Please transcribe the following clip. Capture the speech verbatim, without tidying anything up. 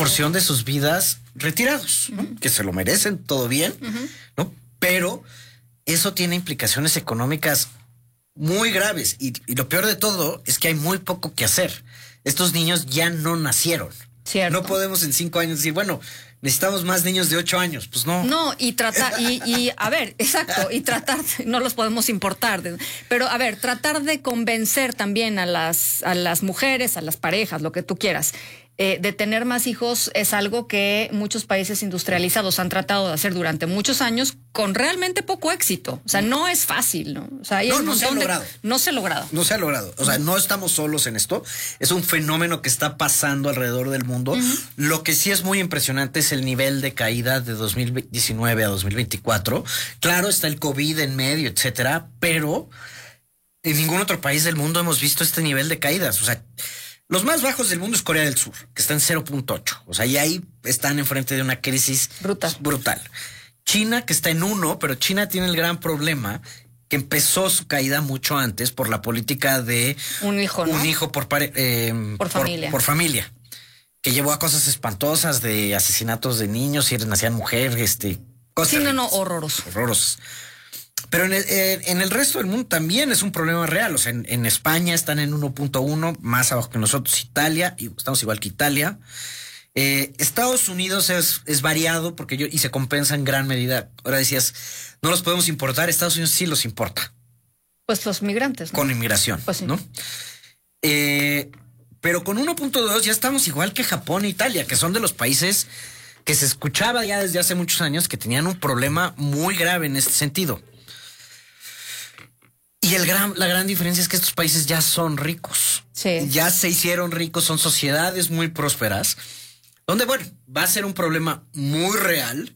porción de sus vidas retirados, ¿no? Uh-huh. Que se lo merecen, todo bien, uh-huh. ¿no? Pero eso tiene implicaciones económicas muy graves y, y lo peor de todo es que hay muy poco que hacer. Estos niños ya no nacieron. Cierto. No podemos en cinco años decir, bueno, necesitamos más niños de ocho años. Pues no. No, y tratar, y, y a ver, exacto, y tratar, no los podemos importar. Pero a ver, tratar de convencer también a las, a las mujeres, a las parejas, lo que tú quieras. Eh, de tener más hijos es algo que muchos países industrializados han tratado de hacer durante muchos años con realmente poco éxito. O sea, no es fácil, ¿no? O sea, hay no, un no se ha logrado. De, no se ha logrado. No se ha logrado. O sea, no estamos solos en esto. Es un fenómeno que está pasando alrededor del mundo. Uh-huh. Lo que sí es muy impresionante es el nivel de caída de dos mil diecinueve a dos mil veinticuatro. Claro, está el COVID en medio, etcétera, pero en ningún otro país del mundo hemos visto este nivel de caídas. O sea, los más bajos del mundo es Corea del Sur, que está en cero punto ocho. O sea, y ahí están enfrente de una crisis brutal. brutal. China, que está en uno, pero China tiene el gran problema que empezó su caída mucho antes por la política de un hijo, ¿no? Un hijo por, pare, eh, por familia. Por, por familia. Que llevó a cosas espantosas de asesinatos de niños, si nacían mujeres, este, cosas. Sí, no, no, horrorosos. Horrorosos. Pero en el, en el resto del mundo también es un problema real. O sea, en, en España están en uno punto uno, más abajo que nosotros. Italia, y estamos igual que Italia. Eh, Estados Unidos es, es variado porque yo, y se compensa en gran medida. Ahora decías, no los podemos importar. Estados Unidos sí los importa. Pues los migrantes, ¿no? Con inmigración, pues sí. ¿no? Eh, pero con uno punto dos ya estamos igual que Japón e Italia, que son de los países que se escuchaba ya desde hace muchos años que tenían un problema muy grave en este sentido. Y el gran, la gran diferencia es que estos países ya son ricos. Sí. Ya se hicieron ricos, son sociedades muy prósperas, donde, bueno, va a ser un problema muy real